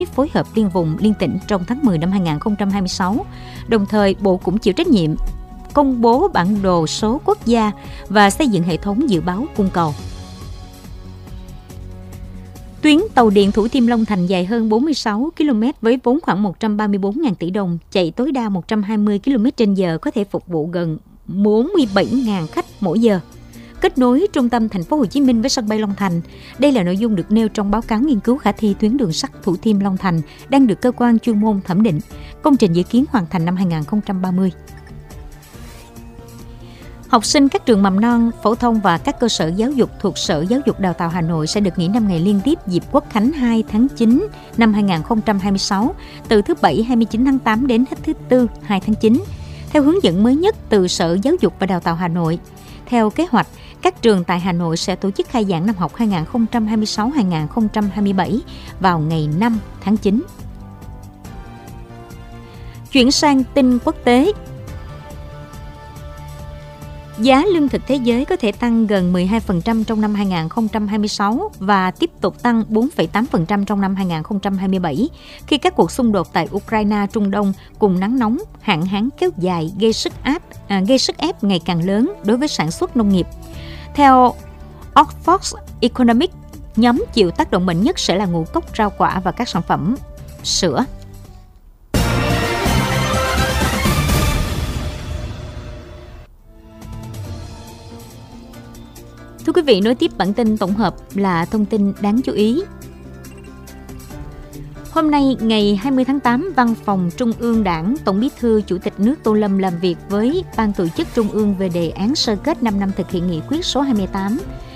phối hợp liên vùng liên tỉnh trong tháng 10 năm 2026. Đồng thời, Bộ cũng chịu trách nhiệm công bố bản đồ số quốc gia và xây dựng hệ thống dự báo cung cầu. Tuyến tàu điện Thủ Thiêm - Long Thành dài hơn 46 km với vốn khoảng 134.000 tỷ đồng, chạy tối đa 120 km/h, có thể phục vụ gần 47.000 khách mỗi giờ. Kết nối trung tâm thành phố Hồ Chí Minh với sân bay Long Thành. Đây là nội dung được nêu trong báo cáo nghiên cứu khả thi tuyến đường sắt Thủ Thiêm - Long Thành đang được cơ quan chuyên môn thẩm định. Công trình dự kiến hoàn thành năm 2030. Học sinh các trường mầm non, phổ thông và các cơ sở giáo dục thuộc Sở Giáo dục Đào tạo Hà Nội sẽ được nghỉ 5 ngày liên tiếp dịp Quốc khánh 2 tháng 9 năm 2026, từ thứ Bảy 29 tháng 8 đến hết thứ Tư 2 tháng 9, theo hướng dẫn mới nhất từ Sở Giáo dục và Đào tạo Hà Nội. Theo kế hoạch, các trường tại Hà Nội sẽ tổ chức khai giảng năm học 2026-2027 vào ngày 5 tháng 9. Chuyển sang tin quốc tế. Giá lương thực thế giới có thể tăng gần 12% trong năm 2026 và tiếp tục tăng 4,8% trong năm 2027 khi các cuộc xung đột tại Ukraine, Trung Đông cùng nắng nóng, hạn hán kéo dài gây sức ép ngày càng lớn đối với sản xuất nông nghiệp. Theo Oxford Economics, nhóm chịu tác động mạnh nhất sẽ là ngũ cốc, rau quả và các sản phẩm sữa. Thưa quý vị, nối tiếp bản tin tổng hợp là thông tin đáng chú ý. Hôm nay, ngày 20 tháng 8, Văn phòng Trung ương Đảng, Tổng Bí thư Chủ tịch nước Tô Lâm làm việc với Ban Tổ chức Trung ương về đề án sơ kết 5 năm thực hiện nghị quyết số 28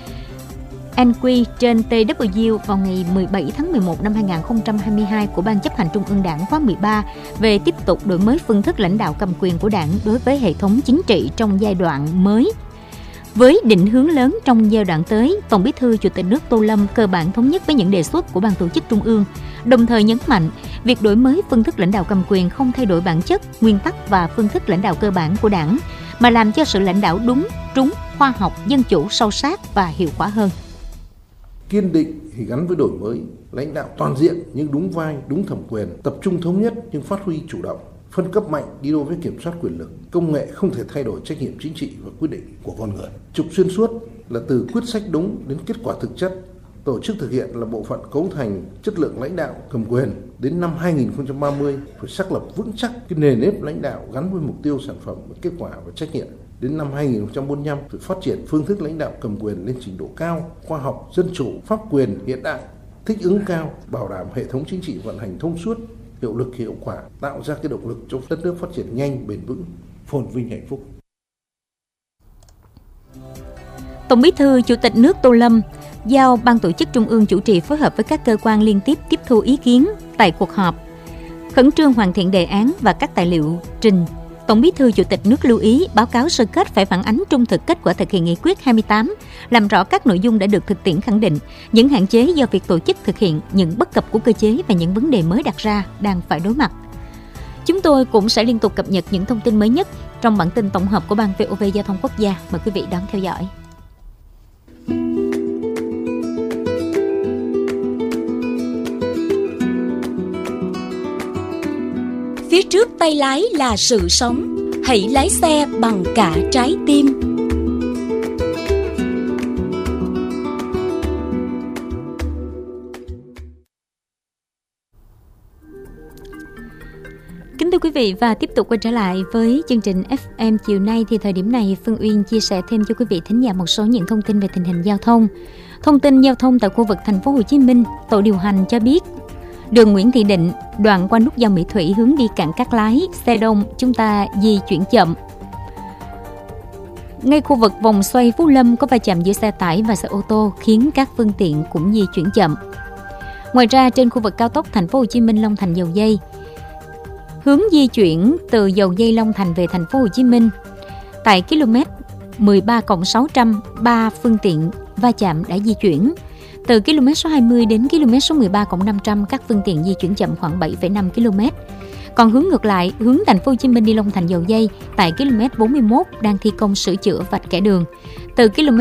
NQ/TW vào ngày 17 tháng 11 năm 2022 của Ban Chấp hành Trung ương Đảng khóa 13 về tiếp tục đổi mới phương thức lãnh đạo cầm quyền của Đảng đối với hệ thống chính trị trong giai đoạn mới. Với định hướng lớn trong giai đoạn tới, Tổng Bí thư Chủ tịch nước Tô Lâm cơ bản thống nhất với những đề xuất của Ban Tổ chức Trung ương, đồng thời nhấn mạnh việc đổi mới phương thức lãnh đạo cầm quyền không thay đổi bản chất, nguyên tắc và phương thức lãnh đạo cơ bản của Đảng, mà làm cho sự lãnh đạo đúng, trúng, khoa học, dân chủ, sâu sát và hiệu quả hơn. Kiên định thì gắn với đổi mới, lãnh đạo toàn diện nhưng đúng vai, đúng thẩm quyền, tập trung thống nhất nhưng phát huy chủ động, phân cấp mạnh đi đôi với kiểm soát quyền lực. Công nghệ không thể thay đổi trách nhiệm chính trị và quyết định của con người. Trục xuyên suốt là từ quyết sách đúng đến kết quả thực chất. Tổ chức thực hiện là bộ phận cấu thành chất lượng lãnh đạo cầm quyền. Đến năm 2030 phải xác lập vững chắc cái nền nếp lãnh đạo gắn với mục tiêu, sản phẩm, kết quả và trách nhiệm. Đến năm 2045 phải phát triển phương thức lãnh đạo cầm quyền lên trình độ cao, khoa học, dân chủ, pháp quyền hiện đại, thích ứng cao, bảo đảm hệ thống chính trị vận hành thông suốt, hiệu lực hiệu quả, tạo ra cái động lực cho đất nước phát triển nhanh, bền vững, phồn vinh, hạnh phúc. Tổng Bí thư Chủ tịch nước Tô Lâm giao Ban Tổ chức Trung ương chủ trì phối hợp với các cơ quan liên tiếp tiếp thu ý kiến tại cuộc họp, khẩn trương hoàn thiện đề án và các tài liệu trình. Tổng Bí thư Chủ tịch nước lưu ý báo cáo sơ kết phải phản ánh trung thực kết quả thực hiện nghị quyết 28, làm rõ các nội dung đã được thực tiễn khẳng định, những hạn chế do việc tổ chức thực hiện, những bất cập của cơ chế và những vấn đề mới đặt ra đang phải đối mặt. Chúng tôi cũng sẽ liên tục cập nhật những thông tin mới nhất trong bản tin tổng hợp của Ban VOV Giao thông Quốc gia. Mời quý vị đón theo dõi. Phía trước tay lái là sự sống, hãy lái xe bằng cả trái tim. Kính thưa quý vị, và tiếp tục quay trở lại với chương trình FM chiều nay thì thời điểm này Phương Uyên chia sẻ thêm cho quý vị thính giả một số những thông tin về tình hình giao thông. Thông tin giao thông tại khu vực thành phố Hồ Chí Minh, tổ điều hành cho biết đường Nguyễn Thị Định, đoạn qua nút giao Mỹ Thủy hướng đi cảng Cát Lái, xe đông chúng ta di chuyển chậm. Ngay khu vực vòng xoay Phú Lâm có va chạm giữa xe tải và xe ô tô khiến các phương tiện cũng di chuyển chậm. Ngoài ra trên khu vực cao tốc thành phố Hồ Chí Minh Long Thành Dầu Giây, hướng di chuyển từ Dầu Giây Long Thành về thành phố Hồ Chí Minh tại km 13+600, 3 phương tiện va chạm đã di chuyển. Từ km số 20 đến km số 13+500, các phương tiện di chuyển chậm khoảng 7,5 km. Còn hướng ngược lại, hướng thành phố Hồ Chí Minh đi Long Thành Dầu Giây tại km 41 đang thi công sửa chữa vạch kẻ đường. từ km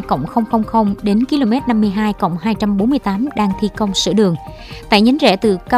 52+000 đến km 52+248 đang thi công sửa đường. Tại nhánh rẽ từ cao